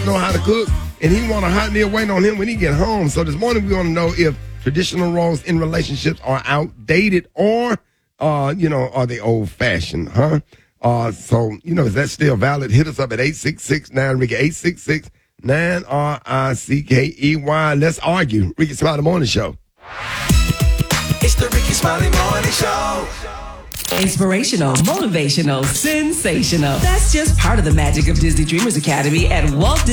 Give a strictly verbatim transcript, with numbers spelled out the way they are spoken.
know how to cook, and he want a hot meal waiting on him when he get home. So this morning we want to know if traditional roles in relationships are outdated or, uh, you know, are they old-fashioned, huh? Uh, so, you know, is that still valid? Hit us up at eight six six nine Ricky, eight six six nine R I C K E Y. Let's argue. Ricky Smiley Morning Show. It's the Ricky Smiley Morning Show. Inspirational, motivational, sensational. That's just part of the magic of Disney Dreamers Academy at Walt Disney